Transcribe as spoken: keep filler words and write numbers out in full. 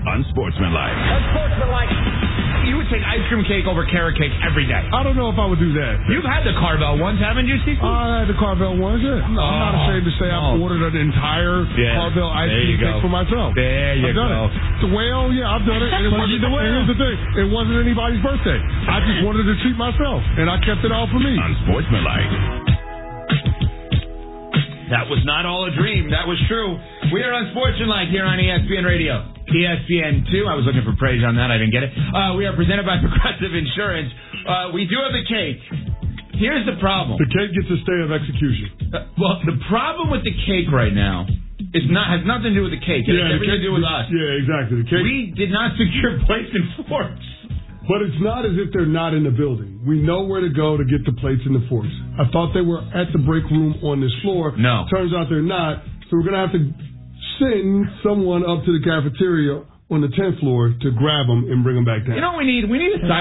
Unsportsmanlike. Unsportsmanlike. You would take ice cream cake over carrot cake every day. I don't know if I would do that. You've had the Carvel ones, haven't you, Steve? I had the Carvel ones, yeah. I'm, oh, I'm not ashamed to say I've oh. ordered an entire yeah. Carvel ice cream cake for myself. There you I've done go. It. Well, yeah, I've done it. And, it wasn't, and here's the thing. It wasn't anybody's birthday. I just wanted to treat myself, and I kept it all for me. Unsportsmanlike. That was not all a dream. That was true. We are Unsportsmanlike here on E S P N Radio. E S P N two. I was looking for praise on that. I didn't get it. Uh, we are presented by Progressive Insurance. Uh, we do have a cake. Here's the problem. The cake gets a stay of execution. Uh, well, the problem with the cake right now is not has nothing to do with the cake. It yeah, has everything to do with the, us. Yeah, exactly. The cake. We did not secure plates and forks. But it's not as if they're not in the building. We know where to go to get the plates and the forks. I thought they were at the break room on this floor. No. Turns out they're not. So we're going to have to send someone up to the cafeteria on the tenth floor to grab them and bring them back down. You know what we need? We need a